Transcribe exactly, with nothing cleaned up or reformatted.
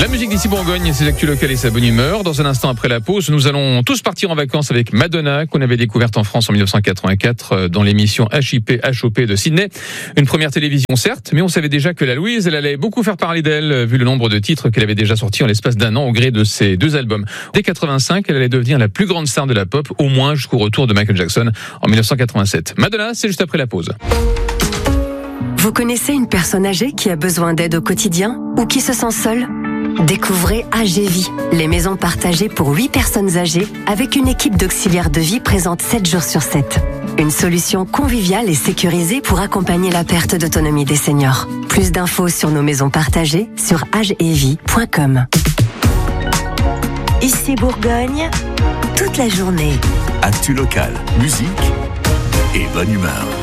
La musique d'ici Bourgogne, ses actus locales et sa bonne humeur. Dans un instant après la pause, nous allons tous partir en vacances avec Madonna, qu'on avait découverte en France en dix-neuf cent quatre-vingt-quatre dans l'émission H I P H O P de Sydney. Une première télévision certes, mais on savait déjà que la Louise, elle allait beaucoup faire parler d'elle, vu le nombre de titres qu'elle avait déjà sortis en l'espace d'un an au gré de ses deux albums. Dès quatre-vingt-cinq, elle allait devenir la plus grande star de la pop, au moins jusqu'au retour de Michael Jackson en dix-neuf cent quatre-vingt-sept. Madonna, c'est juste après la pause. Vous connaissez une personne âgée qui a besoin d'aide au quotidien ou qui se sent seule ? Découvrez A G Vie, les maisons partagées pour huit personnes âgées avec une équipe d'auxiliaires de vie présente sept jours sur sept. Une solution conviviale et sécurisée pour accompagner la perte d'autonomie des seniors. Plus d'infos sur nos maisons partagées sur agevie point com. Ici Bourgogne, toute la journée. Actu locale, musique et bonne humeur.